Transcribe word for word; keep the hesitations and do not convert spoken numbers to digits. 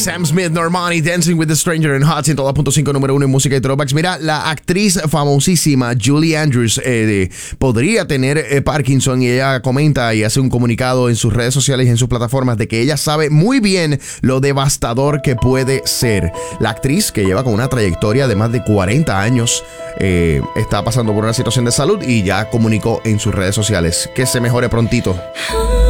Sam Smith, Normani, Dancing with the Stranger en Hot ciento dos punto cinco, número uno en música y throwbacks. Mira, la actriz famosísima Julie Andrews eh, podría tener eh, Parkinson, y ella comenta y hace un comunicado en sus redes sociales y en sus plataformas de que ella sabe muy bien lo devastador que puede ser. La actriz, que lleva con una trayectoria de más de cuarenta años, eh, está pasando por una situación de salud y ya comunicó en sus redes sociales que se mejore prontito.